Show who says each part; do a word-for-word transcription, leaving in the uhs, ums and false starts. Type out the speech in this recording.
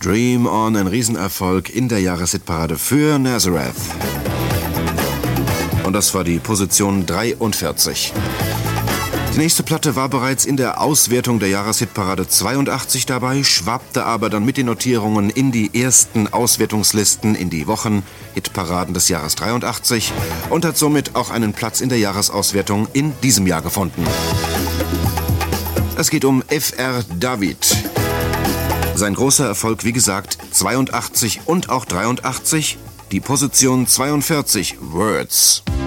Speaker 1: Dream On, ein Riesenerfolg in der Jahreshitparade für Nazareth. Und das war die Position dreiundvierzig. Die nächste Platte war bereits in der Auswertung der Jahreshitparade zweiundachtzig dabei, schwappte aber dann mit den Notierungen in die ersten Auswertungslisten in die Wochen-Hitparaden des Jahres dreiundachtzig und hat somit auch einen Platz in der Jahresauswertung in diesem Jahr gefunden. Es geht um F R David. Sein großer Erfolg, wie gesagt, zweiundachtzig und auch dreiundachtzig, die Position zweiundvierzig, Words.